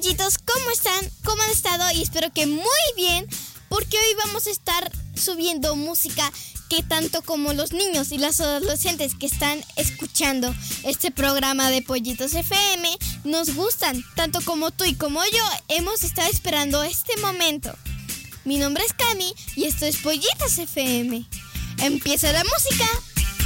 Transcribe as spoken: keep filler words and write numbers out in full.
pollitos, ¿cómo están? ¿Cómo han estado? Y espero que muy bien, porque hoy vamos a estar subiendo música que tanto como los niños y los adolescentes que están escuchando este programa de Pollitos F M nos gustan, tanto como tú y como yo hemos estado esperando este momento. Mi nombre es Cami y esto es Pollitos F M. ¡Empieza la música!